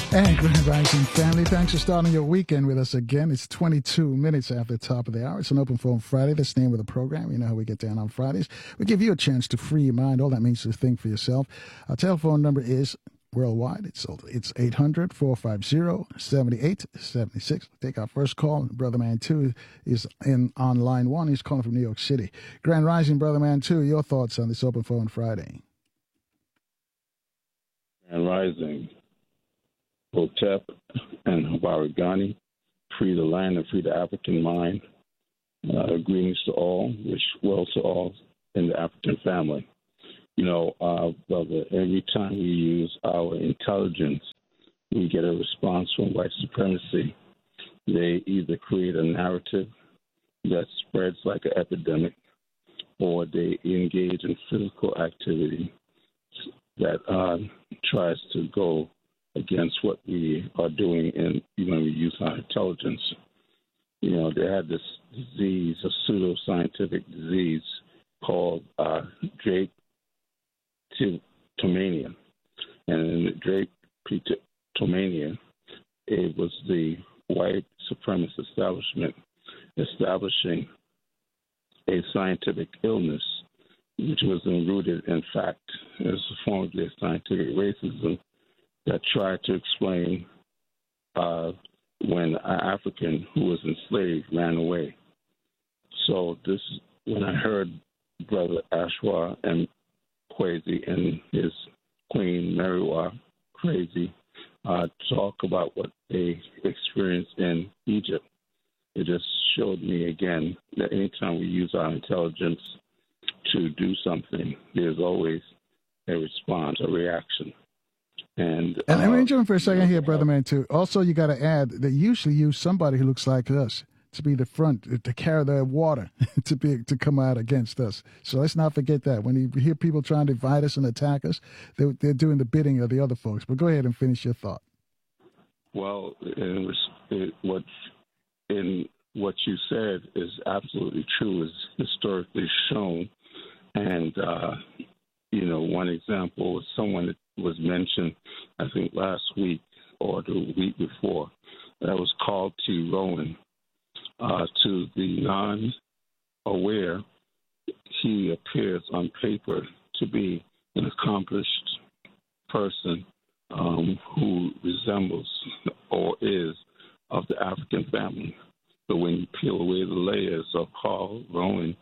And Grand Rising family, thanks for starting your weekend with us again. It's 22 minutes after the top of the hour. It's an open phone Friday. That's the name of the program. You know how we get down on Fridays. We give you a chance to free your mind. All that means to think for yourself. Our telephone number is worldwide. It's 800-450-7876. Take our first call. Brother Man 2 is on line 1. He's calling from New York City. Grand Rising, Brother Man 2, your thoughts on this open phone Friday? Grand Rising. Hotep and Habarigani, free the land and free the African mind. Greetings to all, wish well to all in the African family. Brother, every time we use our intelligence, we get a response from white supremacy. They either create a narrative that spreads like an epidemic, or they engage in physical activity that tries to go against what we are doing when we use our intelligence. They had this disease, a pseudoscientific disease called drapetomania. And in the drapetomania, it was the white supremacist establishment establishing a scientific illness, which was rooted in fact as a form of their scientific racism that tried to explain when an African who was enslaved ran away. So when I heard Brother Ashwa and Kwesi and his Queen Meriwa Crazy talk about what they experienced in Egypt, it just showed me again that anytime we use our intelligence to do something, there's always a response, a reaction. And let me jump for a second here, Brother Man, too. Also, you got to add they usually use somebody who looks like us to be the front, to carry the water, to come out against us. So let's not forget that. When you hear people trying to divide us and attack us, they're doing the bidding of the other folks. But go ahead and finish your thought. Well, what you said is absolutely true, is historically shown. And, one example was someone that was mentioned, I think, last week or the week before, that was called to Rowan. To the non-aware, he appears on paper to be an accomplished person who resembles or is of the African family. But when you peel away the layers of Carl Rowan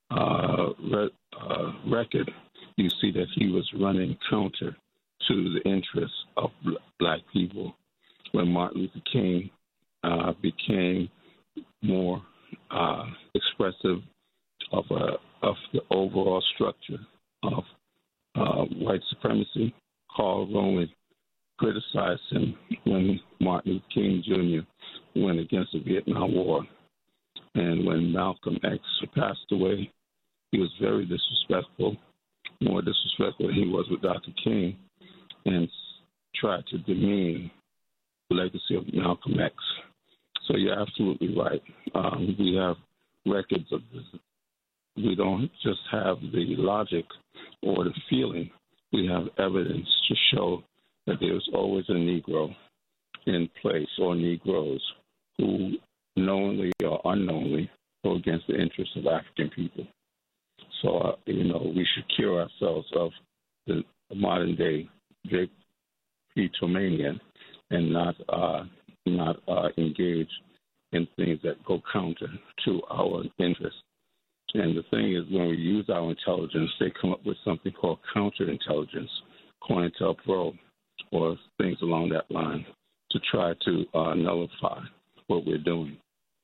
record, you see that he was running counter to the interests of black people. When Martin Luther King became more expressive of the overall structure of white supremacy, Carl Rowan criticized him when Martin Luther King Jr. went against the Vietnam War. And when Malcolm X passed away, he was very disrespectful, more disrespectful than he was with Dr. King, and tried to demean the legacy of Malcolm X. So you're absolutely right. We have records of this. We don't just have the logic or the feeling. We have evidence to show that there's always a Negro in place, or Negroes, who knowingly or unknowingly go against the interests of African people. So, we should cure ourselves of the modern-day drapetomania and not engage in things that go counter to our interests. And the thing is, when we use our intelligence, they come up with something called counterintelligence, COINTELPRO, or things along that line, to try to nullify what we're doing.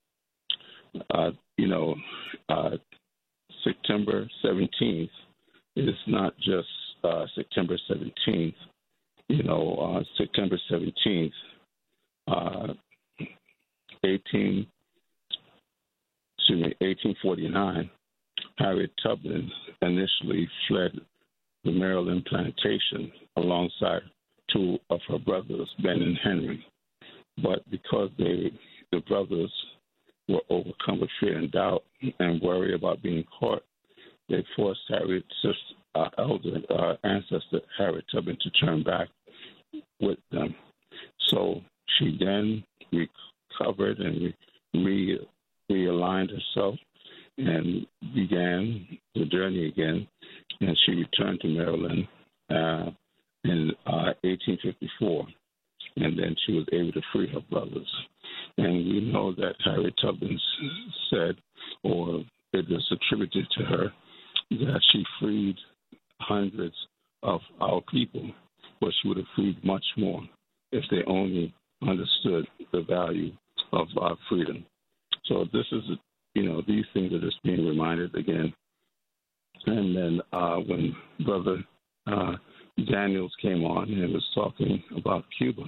September 17th is not just September 17th. September 17th, 1849, Harriet Tubman initially fled the Maryland plantation alongside two of her brothers, Ben and Henry. But because the brothers were overcome with fear and doubt and worry about being caught, they forced Harriet's ancestor, Harriet Tubman, to turn back with them. So she then recovered and realigned herself and began the journey again. And she returned to Maryland in 1854. And then she was able to free her brothers. And we know that Harriet Tubman said, or it is attributed to her, that she freed hundreds of our people, but she would have freed much more if they only understood the value of our freedom. So this is, these things are just being reminded again. And then when Brother Daniels came on and was talking about Cuba,